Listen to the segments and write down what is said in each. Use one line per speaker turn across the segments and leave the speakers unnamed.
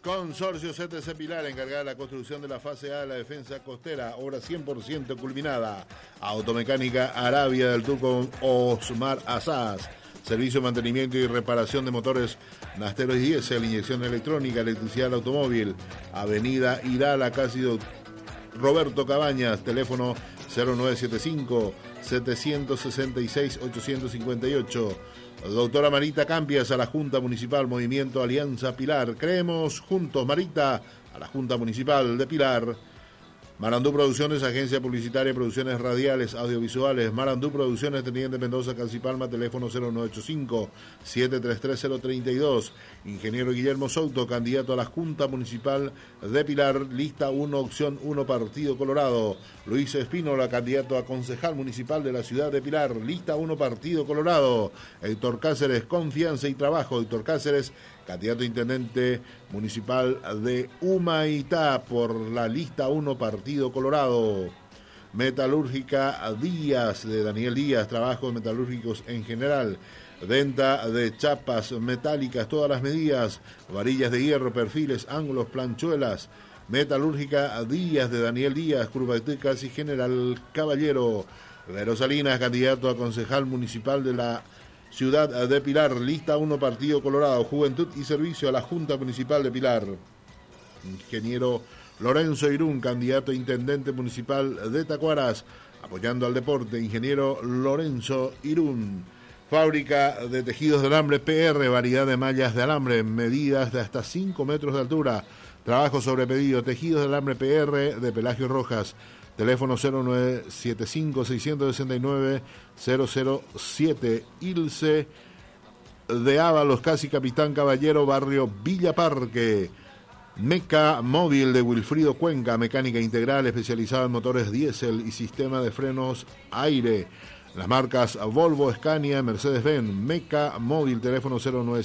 Consorcio CTC Pilar, encargada de la construcción de la fase A de la defensa costera, obra 100% culminada. Automecánica Arabia del Turco Osmar Azaz. Servicio de mantenimiento y reparación de motores nasteros y diésel, inyección electrónica, electricidad del automóvil. Avenida Irala, casi Roberto Cabañas, teléfono 0975-766-858. Doctora Marita Campias, a la Junta Municipal, Movimiento Alianza Pilar. Creemos juntos, Marita, a la Junta Municipal de Pilar. Marandú Producciones, agencia publicitaria, producciones radiales, audiovisuales. Marandú Producciones, Teniente Mendoza, Calcipalma, teléfono 0985-733-032. Ingeniero Guillermo Souto, candidato a la Junta Municipal de Pilar, lista 1, opción 1, Partido Colorado. Luis Espínola, candidato a concejal municipal de la ciudad de Pilar, lista 1, Partido Colorado. Héctor Cáceres, Confianza y Trabajo. Héctor Cáceres, candidato a intendente municipal de Humaitá por la lista 1, Partido Colorado. Metalúrgica Díaz, de Daniel Díaz, trabajos metalúrgicos en general. Venta de chapas metálicas, todas las medidas, varillas de hierro, perfiles, ángulos, planchuelas. Metalúrgica Díaz, de Daniel Díaz, curvatecas y General Caballero. Vero Salinas, candidato a concejal municipal de la ciudad de Pilar, lista 1, Partido Colorado. Juventud y Servicio a la Junta Municipal de Pilar. Ingeniero Lorenzo Irún, candidato a intendente municipal de Tacuaras, apoyando al deporte. Ingeniero Lorenzo Irún. Fábrica de tejidos de alambre PR, variedad de mallas de alambre, medidas de hasta 5 metros de altura. Trabajo sobre pedido, tejidos de alambre PR de Pelagio Rojas. Teléfono 0975-669-007. Ilse de Ábalos, casi Capitán Caballero, barrio Villa Parque. Meca Móvil de Wilfrido Cuenca, mecánica integral especializada en motores diésel y sistema de frenos aire. Las marcas Volvo, Scania, Mercedes-Benz. Meca Móvil, teléfono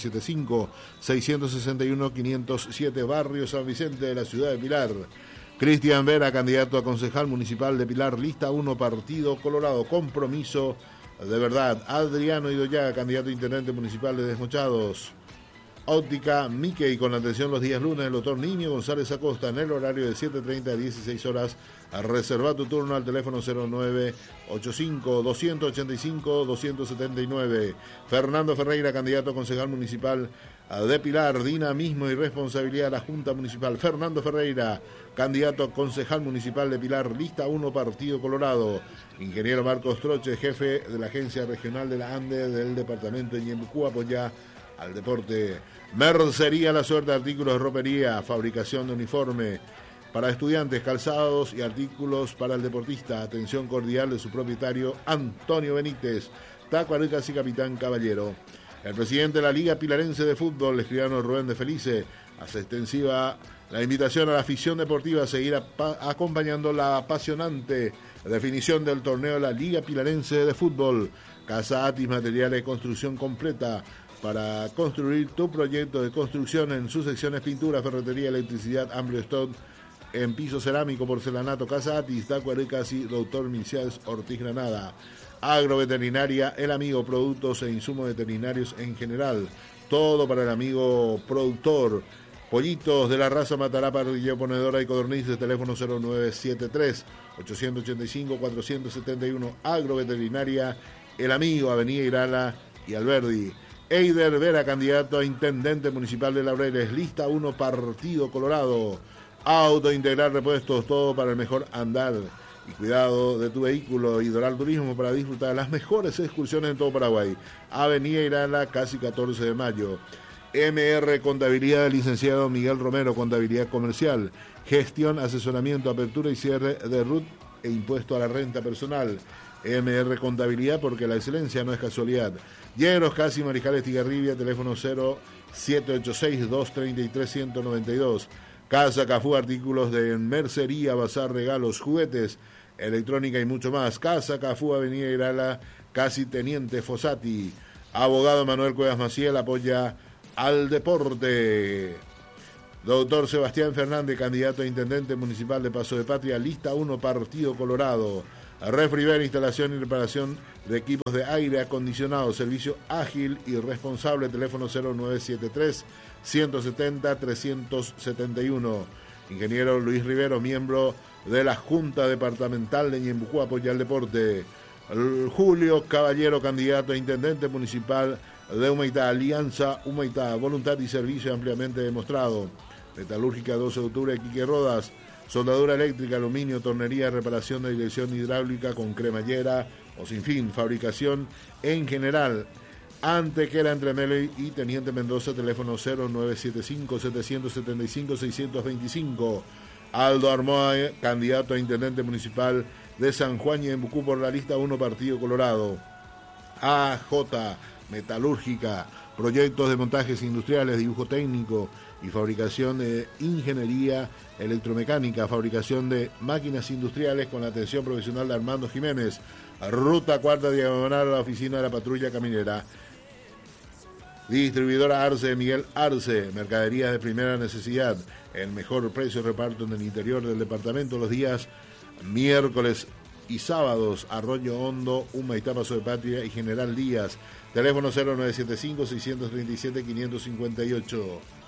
0975-661-507, barrio San Vicente de la ciudad de Pilar. Cristian Vera, candidato a concejal municipal de Pilar, lista 1, Partido Colorado. Compromiso de verdad. Adriano Idoyaga, candidato a intendente municipal de Desmochados. Óptica Mickey, con atención los días lunes, el doctor Niño González Acosta, en el horario de 7:30 a 16 horas. Reserva tu turno al teléfono 0985-285-279. Fernando Ferreira, candidato a concejal municipal de Pilar, dinamismo y responsabilidad a la Junta Municipal. Fernando Ferreira, candidato a concejal municipal de Pilar, lista 1, Partido Colorado. Ingeniero Marcos Troche, jefe de la Agencia Regional de la ANDE del departamento de Ñembucú, apoya al deporte. Mercería La Suerte, artículos de ropería, fabricación de uniforme para estudiantes, calzados y artículos para el deportista. Atención cordial de su propietario Antonio Benítez, Tacuaricas y Capitán Caballero. El presidente de la Liga Pilarense de Fútbol, el escribano Rubén de Felice, hace extensiva la invitación a la afición deportiva a seguir acompañando la apasionante definición del torneo de la Liga Pilarense de Fútbol. Casa Atis, materiales de construcción completa para construir tu proyecto de construcción en sus secciones pintura, ferretería, electricidad, amplio stock en piso cerámico, porcelanato. Casa Atis, Tacuarecas y Doctor Minciales Ortiz Granada. Agroveterinaria El Amigo, productos e insumos veterinarios en general. Todo para el amigo productor. Pollitos de la raza Matarapa, parrilla ponedora y codornices, teléfono 0973-885-471. Agroveterinaria El Amigo, Avenida Irala y Alberdi. Eider Vera, candidato a intendente municipal de Laureles, lista 1, Partido Colorado. Auto Integral Repuestos, todo para el mejor andar y cuidado de tu vehículo. Y Doral Turismo, para disfrutar de las mejores excursiones en todo Paraguay. Avenida Irala, casi 14 de mayo. MR Contabilidad, del licenciado Miguel Romero, contabilidad comercial, gestión, asesoramiento, apertura y cierre de RUT e impuesto a la renta personal. MR Contabilidad, porque la excelencia no es casualidad. Hierros Casi Mariscal Tigarribia, teléfono 0786-233-192. Casa Cafú, artículos de mercería, bazar, regalos, juguetes, electrónica y mucho más. Casa Cafú, Avenida Irala, casi Teniente Fossati. Abogado Manuel Cuevas Maciel, apoya al deporte. Doctor Sebastián Fernández, candidato a intendente municipal de Paso de Patria, lista 1, Partido Colorado. Refriver, instalación y reparación de equipos de aire acondicionado, servicio ágil y responsable, teléfono 0973-170-371. Ingeniero Luis Rivero, miembro de la Junta Departamental de Ñembucú, apoya el deporte. Julio Caballero, candidato a intendente municipal de Humaitá, Alianza Humaitá, voluntad y servicio ampliamente demostrado. Metalúrgica 12 de octubre, Quique Rodas, soldadura eléctrica, aluminio, tornería, reparación de dirección hidráulica con cremallera o sin fin, fabricación en general. Antequera entre Melo y Teniente Mendoza, teléfono 0975-775-625. Aldo Armoa, candidato a intendente municipal de San Juan y Ñembucú por la lista 1, Partido Colorado. AJ, metalúrgica, proyectos de montajes industriales, dibujo técnico y fabricación de ingeniería electromecánica, fabricación de máquinas industriales con la atención profesional de Armando Jiménez. Ruta 4 diagonal a la oficina de la patrulla caminera. Distribuidora Arce, Miguel Arce, mercaderías de primera necesidad, el mejor precio de reparto en el interior del departamento los días miércoles y sábados. Arroyo Hondo, Humaitá, Paso de Patria y General Díaz. Teléfono 0975-637-558.